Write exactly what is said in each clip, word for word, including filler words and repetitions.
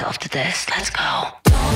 off to this. Let's go.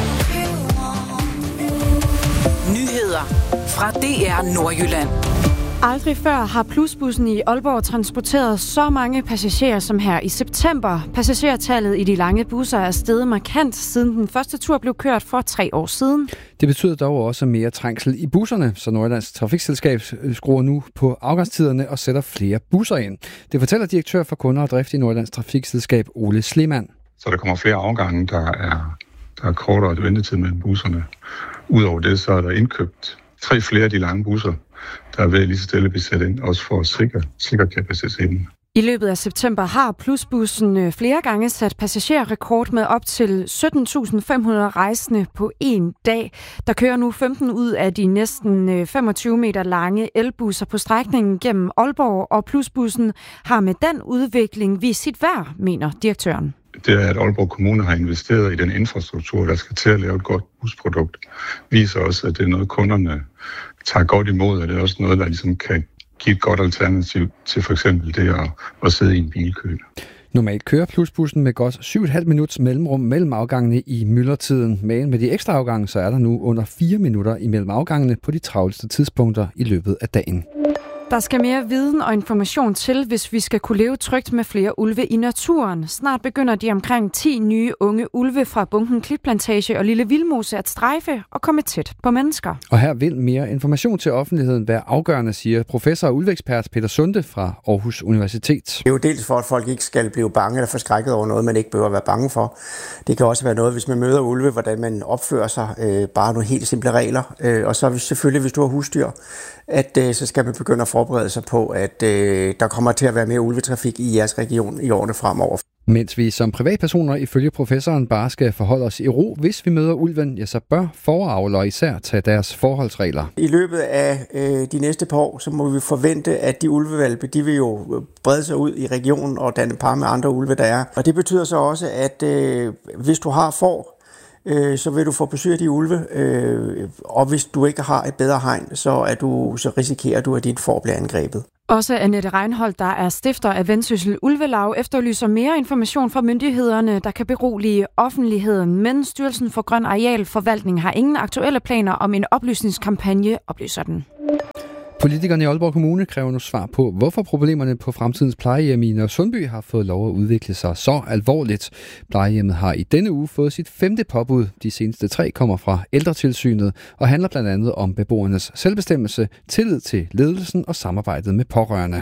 Nyheder fra D R Nordjylland. Aldrig før har Plusbussen i Aalborg transporteret så mange passagerer som her i september. Passagertallet i de lange busser er steget markant, siden den første tur blev kørt for tre år siden. Det betyder dog også mere trængsel i busserne, så Nordjyllands Trafikselskab skruer nu på afgangstiderne og sætter flere busser ind. Det fortæller direktør for kunder og drift i Nordjyllands Trafikselskab, Ole Sleman. Så der kommer flere afgange, der er, der er kortere ventetid mellem busserne. Udover det, så er der indkøbt tre flere af de lange busser, der er ved lige så stille blive sat ind, også for at sikre, sikre kapaciteten. I løbet af september har Plusbussen flere gange sat passagerrekord med op til sytten tusind fem hundrede rejsende på en dag. Der kører nu femten ud af de næsten femogtyve meter lange elbusser på strækningen gennem Aalborg, og Plusbussen har med den udvikling vist sit værd, mener direktøren. Det er, at Aalborg Kommune har investeret i den infrastruktur, der skal til at lave et godt busprodukt, viser også, at det er noget, kunderne tager godt imod, og det er også noget, der ligesom kan give et godt alternativ til for eksempel det at, at sidde i en bilkø. Normalt kører Plusbussen med godt syv komma fem minutters mellemrum mellem afgangene i myldretiden, men med de ekstra afgange, så er der nu under fire minutter imellem afgangene på de travleste tidspunkter i løbet af dagen. Der skal mere viden og information til, hvis vi skal kunne leve trygt med flere ulve i naturen. Snart begynder de omkring ti nye unge ulve fra Bunken Klitplantage og Lille Vildmose at strejfe og komme tæt på mennesker. Og her vil mere information til offentligheden være afgørende, siger professor og ulveekspert Peter Sunde fra Aarhus Universitet. Det er jo dels for, at folk ikke skal blive bange eller forskrækket over noget, man ikke behøver at være bange for. Det kan også være noget, hvis man møder ulve, hvordan man opfører sig. Øh, bare nogle helt simple regler. Øh, og så selvfølgelig, hvis du har husdyr, at øh, så skal man begynde at forberede sig på, at øh, der kommer til at være mere ulvetrafik i jeres region i årene fremover. Mens vi som privatpersoner ifølge professoren bare skal forholde os i ro, hvis vi møder ulven, ja, så bør foravlere især tage deres forholdsregler. I løbet af øh, de næste par år, så må vi forvente, at de ulvevalpe, de vil jo brede sig ud i regionen og danne par med andre ulve, der er. Og det betyder så også, at øh, hvis du har får, så vil du få besøg af de ulve, øh, og hvis du ikke har et bedre hegn, så, er du, så risikerer du, at dit får bliver angrebet. Også Annette Reinholdt, der er stifter af Vendsyssel Ulvelaug, efterlyser mere information fra myndighederne, der kan berolige offentligheden. Men Styrelsen for Grøn Arealforvaltning har ingen aktuelle planer om en oplysningskampagne, oplyser den. Politikerne i Aalborg Kommune kræver nu svar på, hvorfor problemerne på fremtidens plejehjem i Nørresundby har fået lov at udvikle sig så alvorligt. Plejehjemmet har i denne uge fået sit femte påbud. De seneste tre kommer fra Ældretilsynet og handler blandt andet om beboernes selvbestemmelse, tillid til ledelsen og samarbejdet med pårørende.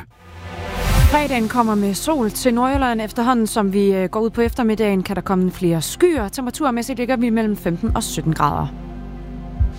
Fredagen kommer med sol til Nordjylland. Efterhånden, som vi går ud på eftermiddagen, kan der komme flere skyer. Temperaturmæssigt ligger vi mellem femten og sytten grader.